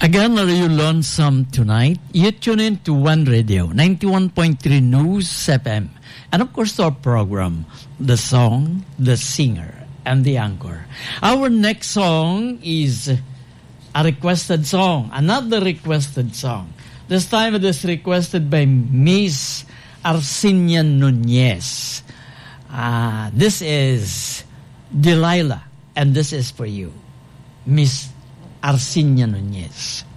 Again, are you lonesome tonight? You tune in to One Radio, 91.3 News FM. And of course, our program, The Song, The Singer, and The Anchor. Our next song is a requested song, another requested song. This time it is requested by Miss Arsinia Nunez. This is Delilah, and this is for you, Miss Arsinia Nunez.